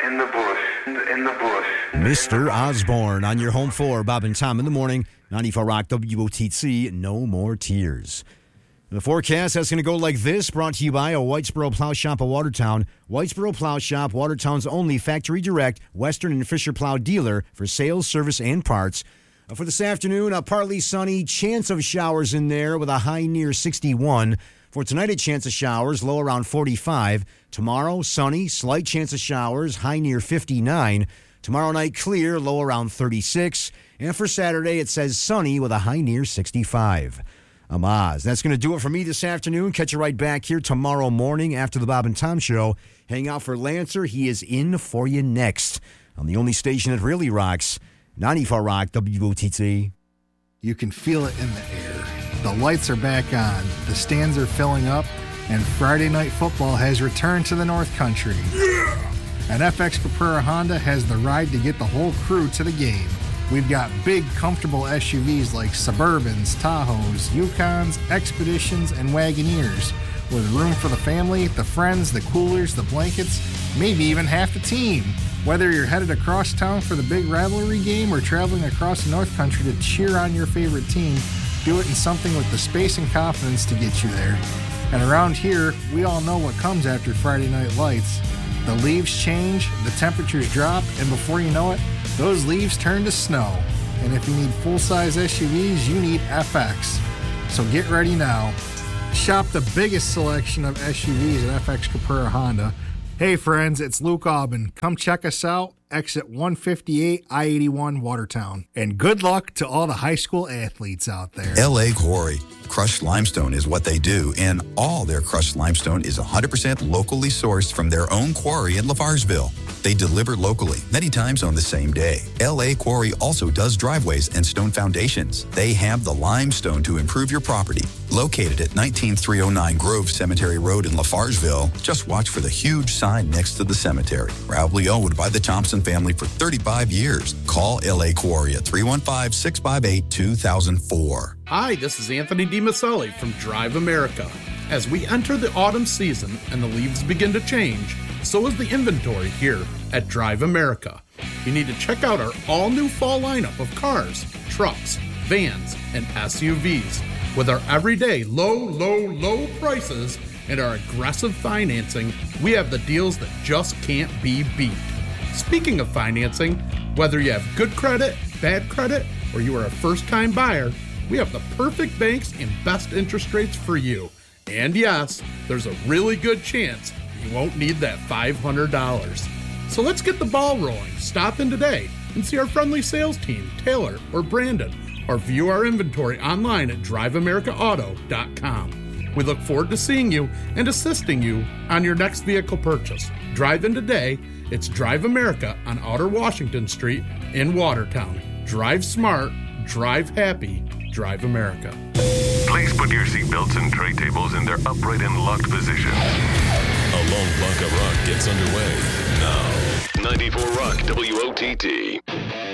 in the bush, in the bush. Mr. Osborne on your home floor. Bob and Tom in the morning. 94 Rock WOTC. No more tears. The forecast that's going to go like this, brought to you by a Whitesboro Plow Shop of Watertown. Whitesboro Plow Shop, Watertown's only factory direct Western and Fisher Plow dealer for sales, service, and parts. For this afternoon, partly sunny, chance of showers in there with a high near 61. For tonight, a chance of showers, low around 45. Tomorrow, sunny, slight chance of showers, high near 59. Tomorrow night, clear, low around 36. And for Saturday, it says sunny with a high near 65. I'm Oz. That's going to do it for me this afternoon. Catch you right back here tomorrow morning after the Bob and Tom Show. Hang out for Lancer. He is in for you next on the only station that really rocks, 94 Rock WOTC. You can feel it in the air. The lights are back on, the stands are filling up, and Friday Night Football has returned to the North Country. Yeah! And FX Caprera Honda has the ride to get the whole crew to the game. We've got big, comfortable SUVs like Suburbans, Tahoes, Yukons, Expeditions, and Wagoneers, with room for the family, the friends, the coolers, the blankets, maybe even half the team. Whether you're headed across town for the big rivalry game or traveling across the North Country to cheer on your favorite team, do it in something with the space and confidence to get you there. And around here, we all know what comes after Friday Night Lights. The leaves change, the temperatures drop, and before you know it, those leaves turn to snow. And if you need full-size SUVs, you need FX. So get ready now. Shop the biggest selection of SUVs at FX Caprera Honda. Hey friends, it's Luke Aubin. Come check us out. Exit 158, I-81, Watertown. And good luck to all the high school athletes out there. L.A. Quarry. Crushed limestone is what they do, and all their crushed limestone is 100% locally sourced from their own quarry in Lafarsville. They deliver locally, many times on the same day. L.A. Quarry also does driveways and stone foundations. They have the limestone to improve your property. Located at 19309 Grove Cemetery Road in Lafarsville, just watch for the huge sign next to the cemetery. Proudly owned by the Thompson family for 35 years. Call L.A. Quarry at 315-658-2004. Hi, this is Anthony DiMaselli from Drive America. As we enter the autumn season and the leaves begin to change, so is the inventory here at Drive America. You need to check out our all-new fall lineup of cars, trucks, vans, and SUVs. With our everyday low prices and our aggressive financing, we have the deals that just can't be beat. Speaking of financing, whether you have good credit, bad credit, or you are a first-time buyer, we have the perfect banks and best interest rates for you. And yes, there's a really good chance you won't need that $500. So let's get the ball rolling. Stop in today and see our friendly sales team, Taylor or Brandon, or view our inventory online at driveamericaauto.com. We look forward to seeing you and assisting you on your next vehicle purchase. Drive in today. It's Drive America on Outer Washington Street in Watertown. Drive smart, drive happy, Drive America. Please put your seatbelts and tray tables in their upright and locked position. A long block of rock gets underway now. 94 Rock WOTT.